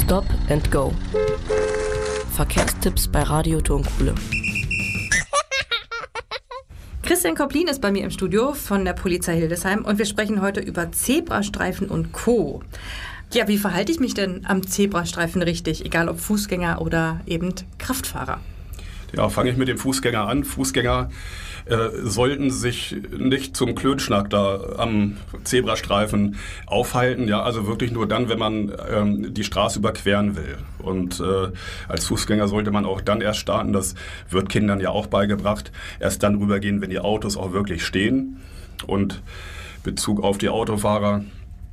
Stop and Go. Verkehrstipps bei Radio Tonkuhle. Christian Koplin ist bei mir im Studio von der Polizei Hildesheim und wir sprechen heute über Zebrastreifen und Co. Ja, wie verhalte ich mich denn am Zebrastreifen richtig, egal ob Fußgänger oder eben Kraftfahrer? Ja, fange ich mit dem Fußgänger an. Fußgänger sollten sich nicht zum Klönschnack da am Zebrastreifen aufhalten. Ja, also wirklich nur dann, wenn man die Straße überqueren will. Und als Fußgänger sollte man auch dann erst starten. Das wird Kindern ja auch beigebracht. Erst dann rübergehen, wenn die Autos auch wirklich stehen. Und Bezug auf die Autofahrer.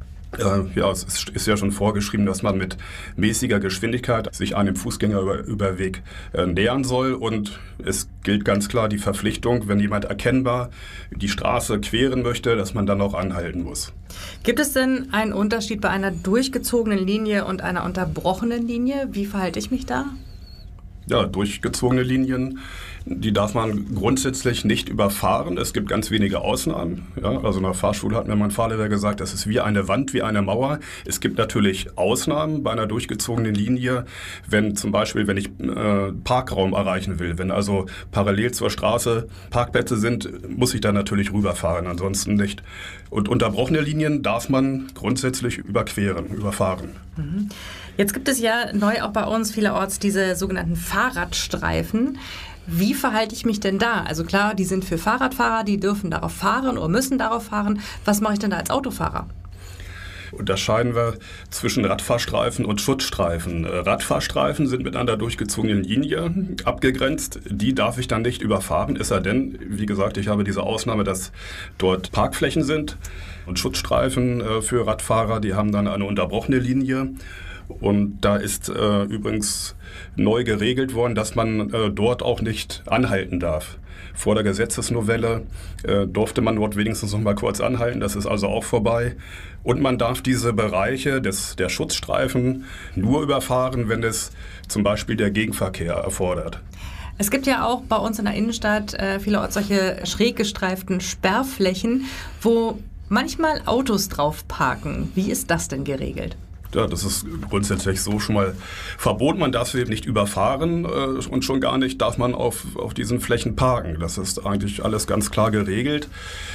Ja, es ist ja schon vorgeschrieben, dass man mit mäßiger Geschwindigkeit sich einem Fußgängerüberweg nähern soll. Und es gilt ganz klar die Verpflichtung, wenn jemand erkennbar die Straße queren möchte, dass man dann auch anhalten muss. Gibt es denn einen Unterschied bei einer durchgezogenen Linie und einer unterbrochenen Linie? Wie verhalte ich mich da? Ja, durchgezogene Linien, die darf man grundsätzlich nicht überfahren. Es gibt ganz wenige Ausnahmen. Ja, also in der Fahrschule hat mir mein Fahrlehrer gesagt, das ist wie eine Wand, wie eine Mauer. Es gibt natürlich Ausnahmen bei einer durchgezogenen Linie, wenn zum Beispiel, wenn ich Parkraum erreichen will, wenn also parallel zur Straße Parkplätze sind, muss ich da natürlich rüberfahren, ansonsten nicht. Und unterbrochene Linien darf man grundsätzlich überfahren. Mhm. Jetzt gibt es ja neu auch bei uns vielerorts diese sogenannten Fahrradstreifen. Wie verhalte ich mich denn da? Also klar, die sind für Fahrradfahrer, die dürfen darauf fahren oder müssen darauf fahren. Was mache ich denn da als Autofahrer? Unterscheiden wir zwischen Radfahrstreifen und Schutzstreifen. Radfahrstreifen sind mit einer durchgezogenen Linie abgegrenzt. Die darf ich dann nicht überfahren, es sei denn, wie gesagt, ich habe diese Ausnahme, dass dort Parkflächen sind. Und Schutzstreifen für Radfahrer, die haben dann eine unterbrochene Linie. Und da ist übrigens neu geregelt worden, dass man dort auch nicht anhalten darf. Vor der Gesetzesnovelle durfte man dort wenigstens noch mal kurz anhalten, das ist also auch vorbei. Und man darf diese Bereiche der Schutzstreifen nur überfahren, wenn es zum Beispiel der Gegenverkehr erfordert. Es gibt ja auch bei uns in der Innenstadt vielerorts solche schräg gestreiften Sperrflächen, wo manchmal Autos drauf parken. Wie ist das denn geregelt? Ja, das ist grundsätzlich so schon mal verboten. Man darf sie eben nicht überfahren und schon gar nicht darf man auf diesen Flächen parken. Das ist eigentlich alles ganz klar geregelt.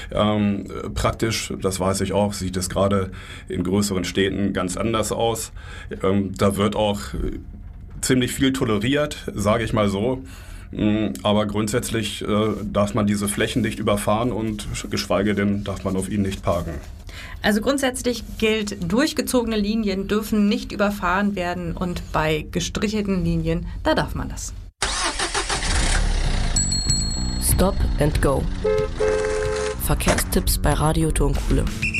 Praktisch, das weiß ich auch, sieht es gerade in größeren Städten ganz anders aus. Da wird auch ziemlich viel toleriert, sage ich mal so. Aber grundsätzlich darf man diese Flächen nicht überfahren und geschweige denn darf man auf ihnen nicht parken. Also grundsätzlich gilt, durchgezogene Linien dürfen nicht überfahren werden und bei gestrichelten Linien, da darf man das. Stop and Go. Verkehrstipps bei Radio Tonkuhle.